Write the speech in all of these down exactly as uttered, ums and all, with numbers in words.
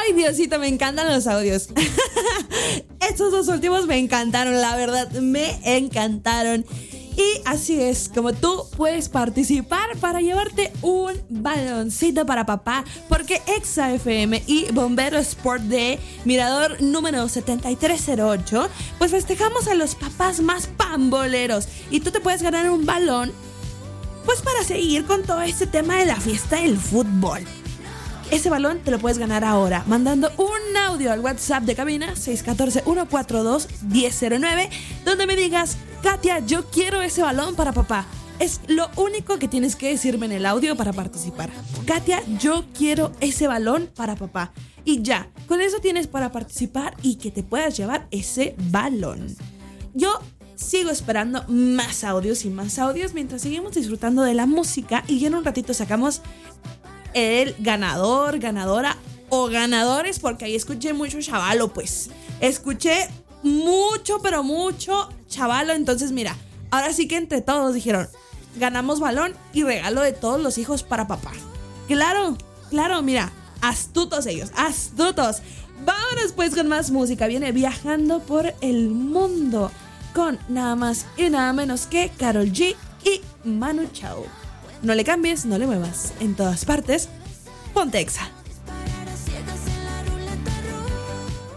Ay, Diosito, me encantan los audios. Estos dos últimos me encantaron, la verdad, me encantaron. Y así es como tú puedes participar para llevarte un baloncito para papá, porque Exa F M y Bombero Sport de Mirador número setenta y tres cero ocho, pues festejamos a los papás más pamboleros. Y tú te puedes ganar un balón, pues para seguir con todo este tema de la fiesta del fútbol. Ese balón te lo puedes ganar ahora mandando un audio al WhatsApp de cabina seis uno cuatro, uno cuatro dos, uno cero cero nueve, donde me digas: Katia, yo quiero ese balón para papá. Es lo único que tienes que decirme en el audio para participar. Katia, yo quiero ese balón para papá. Y ya, con eso tienes para participar y que te puedas llevar ese balón. Yo sigo esperando más audios y más audios mientras seguimos disfrutando de la música, y ya en un ratito sacamos el ganador, ganadora o ganadores, porque ahí escuché mucho chavalo, pues. Escuché mucho, pero mucho chavalo. Entonces, mira, ahora sí que entre todos dijeron: ganamos balón y regalo de todos los hijos para papá. Claro, claro, mira, astutos ellos, astutos. Vámonos pues con más música. Viene Viajando por el Mundo con nada más y nada menos que Karol G y Manu Chao. No le cambies, no le muevas. En todas partes, ponte Exa.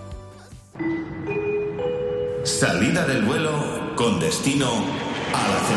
Salida del vuelo con destino a la